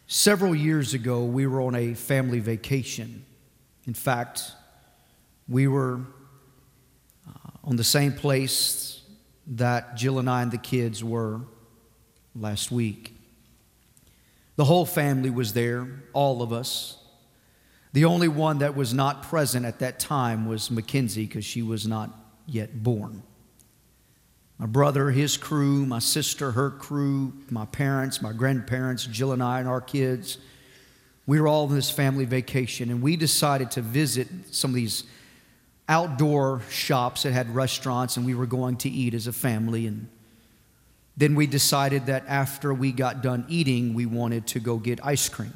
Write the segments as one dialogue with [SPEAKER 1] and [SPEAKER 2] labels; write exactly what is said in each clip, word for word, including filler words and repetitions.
[SPEAKER 1] Several years ago, we were on a family vacation. In fact, we were uh, on the same place that Jill and I and the kids were last week. The whole family was there, all of us. The only one that was not present at that time was Mackenzie, because she was not yet born. My brother, his crew, my sister, her crew, my parents, my grandparents, Jill and I and our kids, we were all on this family vacation, and we decided to visit some of these outdoor shops that had restaurants, and we were going to eat as a family. And then we decided that after we got done eating, we wanted to go get ice cream.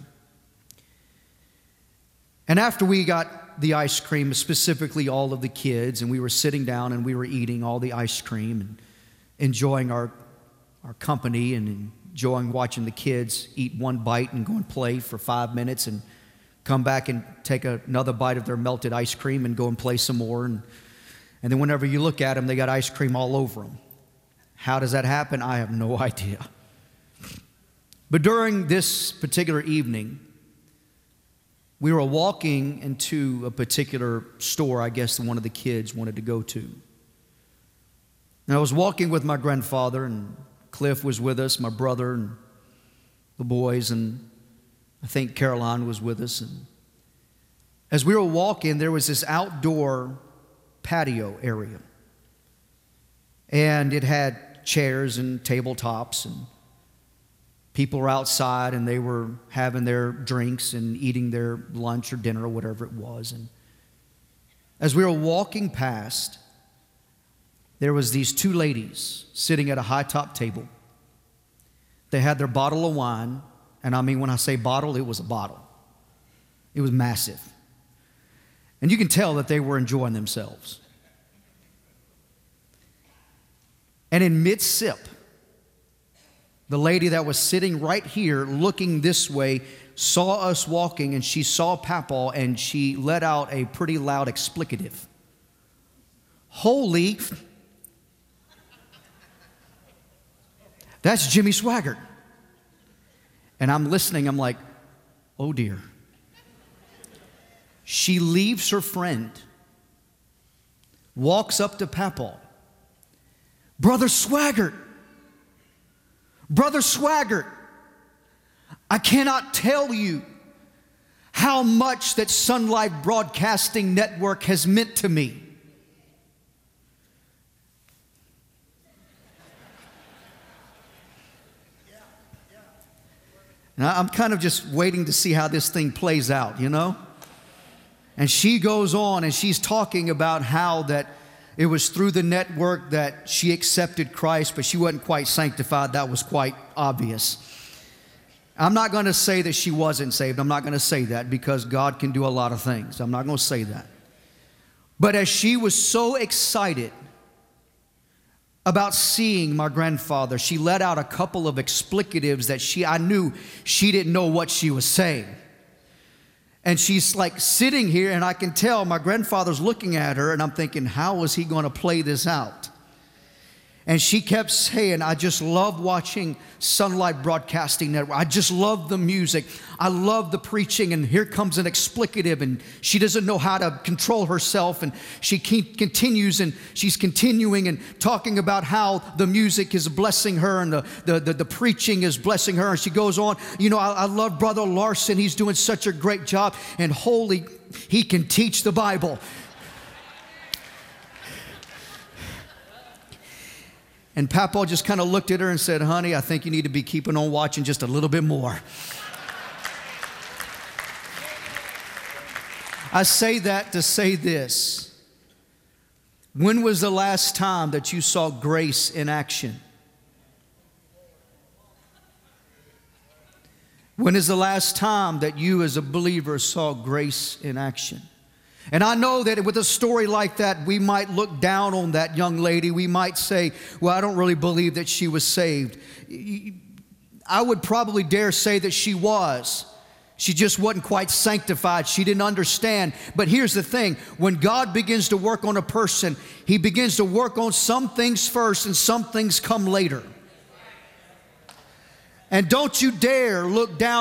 [SPEAKER 1] And after we got the ice cream, specifically all of the kids, and we were sitting down and we were eating all the ice cream and enjoying our, our company and enjoying watching the kids eat one bite and go and play for five minutes and come back and take another bite of their melted ice cream and go and play some more. And, and then whenever you look at them, they got ice cream all over them. How does that happen? I have no idea. But during this particular evening, we were walking into a particular store, I guess one of the kids wanted to go to. And I was walking with my grandfather, and Cliff was with us, my brother, and the boys, and I think Caroline was with us. And as we were walking, there was this outdoor patio area. And it had chairs and tabletops, and people were outside, and they were having their drinks and eating their lunch or dinner or whatever it was. And as we were walking past, there was these two ladies sitting at a high-top table. They had their bottle of wine, and I mean, when I say bottle, it was a bottle. It was massive. And you can tell that they were enjoying themselves. And in mid-sip, the lady that was sitting right here looking this way saw us walking, and she saw Papaw, and she let out a pretty loud explicative. Holy... That's Jimmy Swaggart. And I'm listening, I'm like, oh dear. She leaves her friend, walks up to Papaw. Brother Swaggart, Brother Swaggart, I cannot tell you how much that Sunlight Broadcasting Network has meant to me. And I'm kind of just waiting to see how this thing plays out, you know? And she goes on and she's talking about how that it was through the network that she accepted Christ, but she wasn't quite sanctified. That was quite obvious. I'm not going to say that she wasn't saved. I'm not going to say that, because God can do a lot of things. I'm not going to say that. But as she was so excited about seeing my grandfather, she let out a couple of explicatives that she, I knew she didn't know what she was saying. And she's like sitting here, and I can tell my grandfather's looking at her, and I'm thinking, how is he going to play this out? And she kept saying, I just love watching Sunlight Broadcasting Network. I just love the music. I love the preaching. And here comes an explicative, and she doesn't know how to control herself. And she keep, continues, and she's continuing and talking about how the music is blessing her, and the, the, the, the preaching is blessing her. And she goes on, you know, I, I love Brother Larson. He's doing such a great job. And holy, he can teach the Bible. And Papaw just kind of looked at her and said, honey, I think you need to be keeping on watching just a little bit more. I say that to say this. When was the last time that you saw grace in action? When is the last time that you as a believer saw grace in action? And I know that with a story like that, we might look down on that young lady. We might say, well, I don't really believe that she was saved. I would probably dare say that she was. She just wasn't quite sanctified. She didn't understand. But here's the thing. When God begins to work on a person, He begins to work on some things first and some things come later. And don't you dare look down